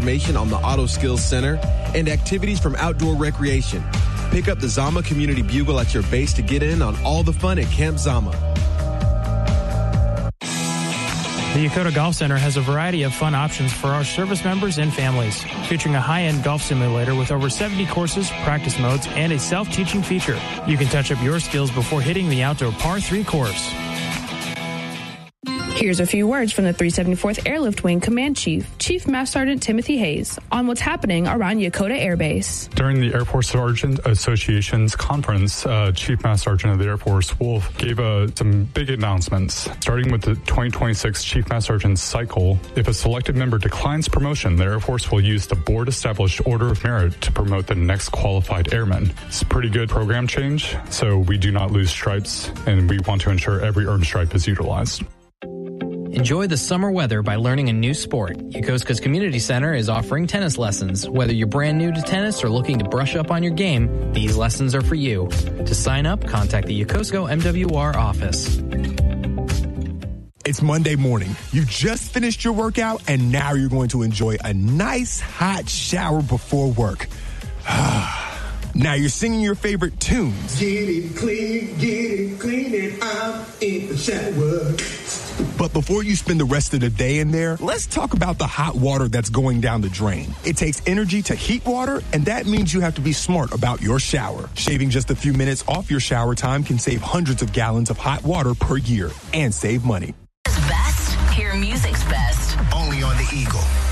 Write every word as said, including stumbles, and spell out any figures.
information on the Auto Skills Center and activities from outdoor recreation. Pick up the Zama Community Bugle at your base to get in on all the fun at Camp Zama. The Yokota Golf Center has a variety of fun options for our service members and families, featuring a high-end golf simulator with over seventy courses, practice modes, and a self-teaching feature. You can touch up your skills before hitting the outdoor par three course. Here's a few words from the three seventy-fourth Airlift Wing Command Chief, Chief Master Sergeant Timothy Hayes, on what's happening around Yokota Air Base. During the Air Force Sergeant Association's conference, uh, Chief Master Sergeant of the Air Force, Wolf, gave uh, some big announcements. Starting with the twenty twenty-six Chief Master Sergeant cycle, if a selected member declines promotion, the Air Force will use the board-established Order of Merit to promote the next qualified airman. It's a pretty good program change, so we do not lose stripes, and we want to ensure every earned stripe is utilized. Enjoy the summer weather by learning a new sport. Yokosuka's Community Center is offering tennis lessons. Whether you're brand new to tennis or looking to brush up on your game, these lessons are for you. To sign up, contact the Yokosuka M W R office. It's Monday morning. You just finished your workout, and now you're going to enjoy a nice hot shower before work. Now you're singing your favorite tunes. Get it clean, get it clean, and I'm in the shower. But before you spend the rest of the day in there, let's talk about the hot water that's going down the drain. It takes energy to heat water, and that means you have to be smart about your shower. Shaving just a few minutes off your shower time can save hundreds of gallons of hot water per year and save money. Best, hear music's best. Only on the Eagle.